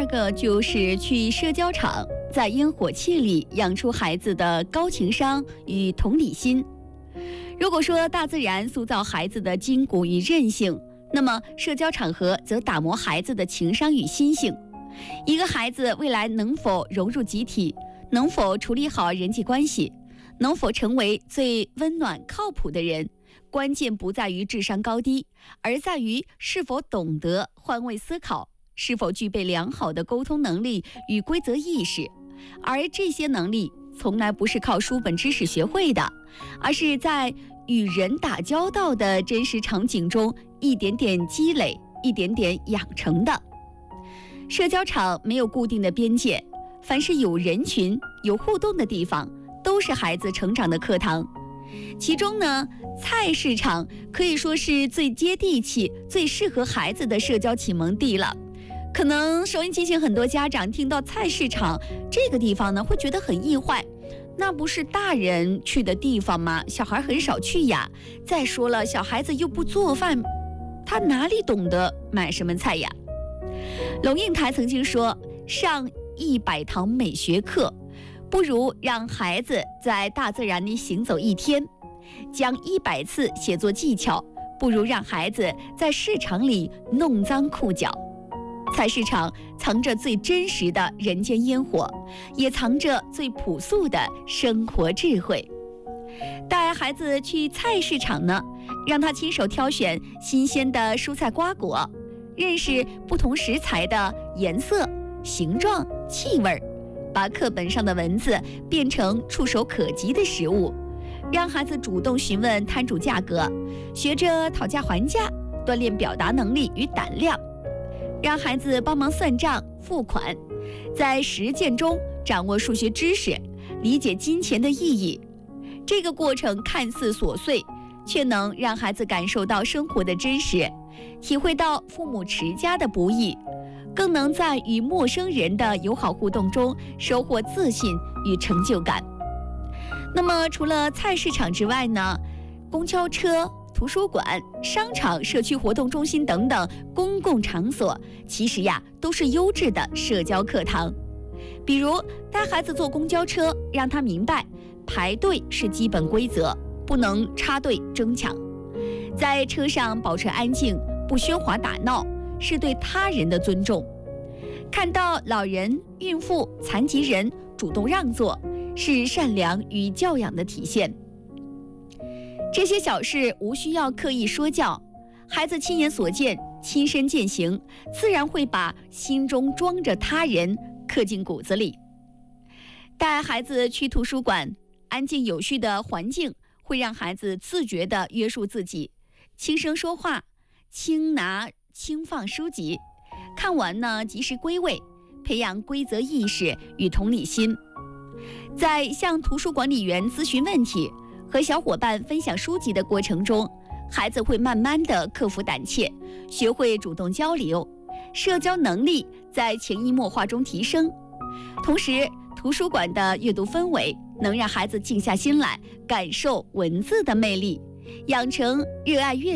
个就是去社交场，在烟火气里养出孩子的高情商与同理心。如果说大自然塑造孩子的筋骨与韧性，那么社交场合则打磨孩子的情商与心性。一个孩子未来能否融入集体，能否处理好人际关系，能否成为最温暖靠谱的人，关键不在于智商高低，而在于是否懂得换位思考，是否具备良好的沟通能力与规则意识。而这些能力从来不是靠书本知识学会的，而是在与人打交道的真实场景中一点点积累，一点点养成的。社交场没有固定的边界，凡是有人群、有互动的地方，都是孩子成长的课堂。其中呢，菜市场可以说是最接地气、最适合孩子的社交启蒙地了。可能收音机前很多家长听到菜市场这个地方呢，会觉得很意外，那不是大人去的地方吗？小孩很少去呀。再说了，小孩子又不做饭，他哪里懂得买什么菜呀？龙应台曾经说，上100堂美学课，不如让孩子在大自然里行走1天；讲100次写作技巧，不如让孩子在市场里弄脏裤脚。菜市场藏着最真实的人间烟火，也藏着最朴素的生活智慧。带孩子去菜市场呢，让他亲手挑选新鲜的蔬菜瓜果，认识不同食材的颜色、形状、气味，把课本上的文字变成触手可及的食物，让孩子主动询问摊主价格，学着讨价还价，锻炼表达能力与胆量。让孩子帮忙算账、付款，在实践中掌握数学知识，理解金钱的意义。这个过程看似琐碎，却能让孩子感受到生活的真实，体会到父母持家的不易，更能在与陌生人的友好互动中收获自信与成就感。那么除了菜市场之外呢，公交车、图书馆、商场、社区活动中心等等公共场所，其实呀都是优质的社交课堂。比如带孩子坐公交车，让他明白排队是基本规则，不能插队争抢。在车上保持安静，不喧哗打闹，是对他人的尊重。看到老人、孕妇、残疾人主动让座，是善良与教养的体现。这些小事无需要刻意说教，孩子亲眼所见、亲身践行，自然会把心中装着他人刻进骨子里。带孩子去图书馆，安静有序的环境会让孩子自觉地约束自己，轻声说话，轻拿轻放书籍，看完呢及时归位，培养规则意识与同理心。在向图书管理员咨询问题和小伙伴分享书籍的过程中，孩子会慢慢地克服胆怯，学会主动交流，社交能力在潜移默化中提升。同时，图书馆的阅读氛围能让孩子静下心来感受文字的魅力，养成热爱阅